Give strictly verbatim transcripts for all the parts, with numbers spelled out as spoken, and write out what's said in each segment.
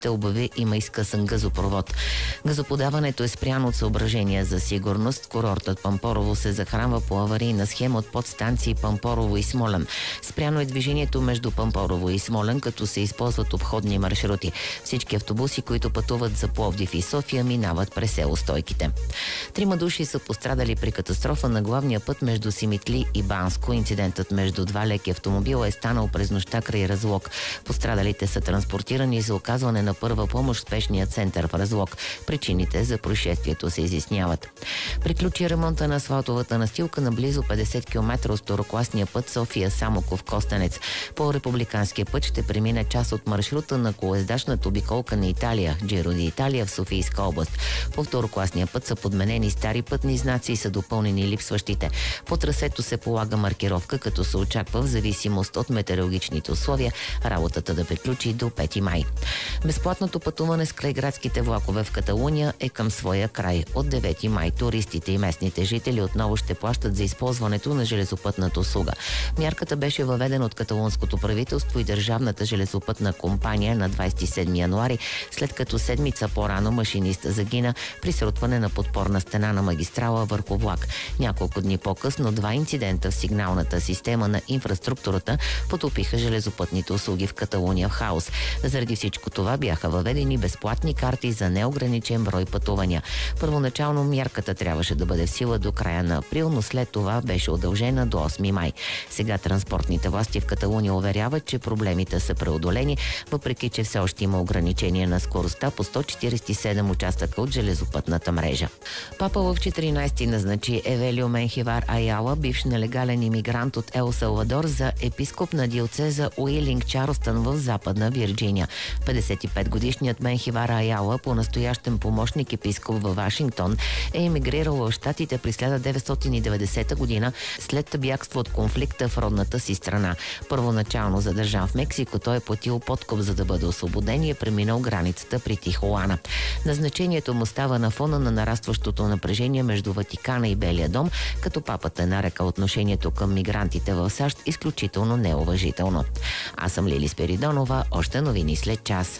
обяви, има изкъсан газопровод. Газоподаването е спряно от съображения за сигурност. Курортът Пампорово се захранва по аварийна схема от подстанции Пампорово и Смолян. Спряно е движението между Пампорово и Смолян, като се използват обходни маршрути. Всички автобуси, които пътуват за Пловдив и София, минават през село Стойките. Трима души са пострадали при катастрофа на главния път между Симитли и Банско. Инцидентът между два леки автомобила е станал през нощта край Разлог. Пострадалите са транспортирани за оказване на първа помощ в спешния център в Разлог. Причините за происшествието се изясняват. Приключи ремонта на асфалтовата настилка на близо петдесет километра от второкласния път София-Самоков-Костенец. По републиканския път ще премине част от маршрута на колоездачната обиколка на Италия, Джиро ди Италия в Софийска област. По второкласния път са подменени стари пътни знаци и са допълнени липсващите. По трасето се полага маркировка, като се очаква в зависимост от метеорологичните условия работата да приключи до пети май. Безплатното пътуване с крайградските влакове в Каталуния е към своя край. От девети май туристите и местните жители отново ще плащат за използването на железопътната услуга. Мярката беше въведена от каталунското правителство и държавната железопътна компания на двадесет и седми януари, след като седмица по-рано машинист загина при срутване на подпорна стена на магистрала върху влак. Няколко дни по-късно два инцидента в сигналната система на инфраструктурата потопиха железопътните услуги в Каталуния в хаос. Заради всичко това бяха въведени безплатни карти за неограничен брой пътувания. Първоначално мярката трябваше да бъде в сила до края на април, но след това беше удължена до осми май. Сега транспортните власти в Каталуния уверяват, че проблемите са преодолени, въпреки че все още има ограничение на скоростта по сто четиридесет и седем участъка от железопътната мрежа. Папа Лъв четиринадесети назначи Евелио Менхивар Аяла, бивш нелегален имигрант от Ел Салвадор, за епископ на диоцеза Уилинг Чарлстън в Западна Вирджиния. петдесет и пет годишният Менхивар Аяла, по-настоящен помощник епископ във Вашингтон, е емигрирал в щатите през хиляда деветстотин и деветдесета година след бягство от конфликта в родната си страна. Първоначално задържан в Мексико, той е платил подкуп, за да бъде освободен и е преминал границата при Тихуана. Назначението му става на фона на нарастващото напрежение между Ватикана и Белия дом, като папата нарека отношението към мигрантите в САЩ изключително неуважително. Аз съм Лили Спиридонова, още новини след час.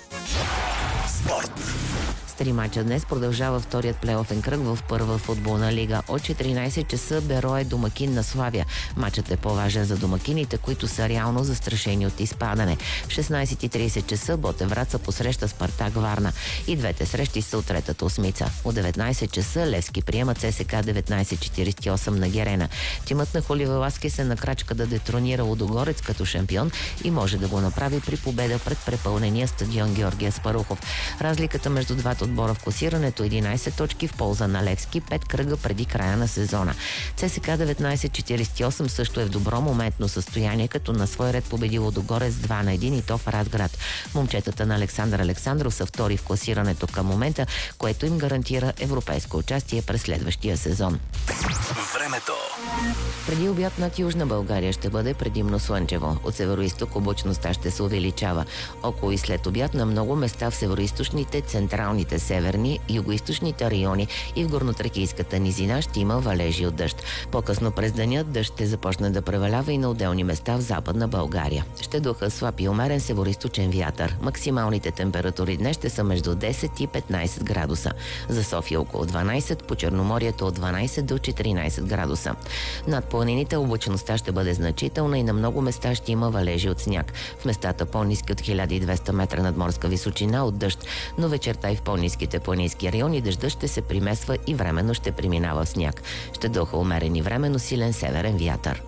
Спорт. С три мача днес продължава вторият плейофен кръг в първа футболна лига. От четиринадесет часа Беро е домакин на Славия. Мачът е по-важен за домакините, които са реално застрашени от изпадане. В шестнадесет и тридесет часа Ботев Враца посреща Спартак Варна. И двете срещи са от третата осмица. От деветнадесет часа Левски приема ЦСКА деветнадесет четиридесет и осем на Герена. Тимът на Холиве Ласкес е на крачка да детронира Лудогорец като шампион и може да го направи при победа пред препълнения стадион Георгия Спарухов. Разликата между двата отбора в класирането единадесет точки в полза на Левски, пет кръга преди края на сезона. ЦСКА деветнадесет четиридесет и осем също е в добро моментно състояние, като на свой ред победи Лудогорец два на едно и то в Разград. Момчетата на Александър Александров са втори в класирането към момента, което им гарантира европейско участие през следващия сезон. Времето. Преди обяд над Южна България ще бъде предимно слънчево. От североизток облачността ще се увеличава. Около и след обяд на много места в североизточните, централните, северни, югоизточните райони и в горнотракийската низина ще има валежи от дъжд. По-късно през деня дъжд ще започне да превалява и на отделни места в Западна България. Ще духа слаб и умерен североизточен вятър. Максималните температури днес ще са между десет и петнадесет градуса. За София около дванадесет, по Черноморието от дванадесет до четиринадесет градуса. Над планините облачността ще бъде значителна и на много места ще има валежи от сняг. В местата по-ниски от хиляда и двеста метра надморска височина от дъжд, но вечерта и в по-ниските планински райони дъжда ще се примесва и временно ще преминава в сняг. Ще духа умерен и временно силен северен вятър.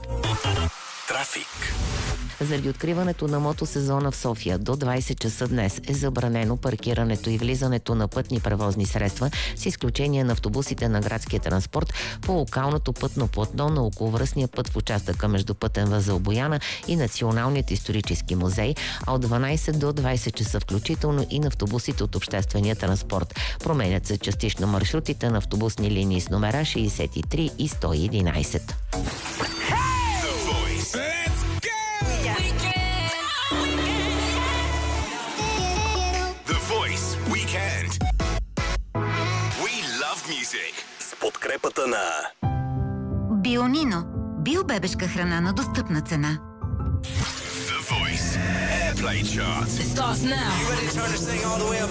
Трафик. Заради откриването на мотосезона в София до двадесет часа днес е забранено паркирането и влизането на пътни превозни средства, с изключение на автобусите на градския транспорт по локалното пътно платно на околовръстния път в участъка между пътен възел Бояна и Националният исторически музей, а от дванадесет до двадесет часа включително и на автобусите от обществения транспорт. Променят се частично маршрутите на автобусни линии с номера шейсет и три и сто и единадесет. С подкрепата на Бионино. Биобебешка храна на достъпна цена. The Voice Airplay Chart. It starts now. You ready to turn this thing all the way up?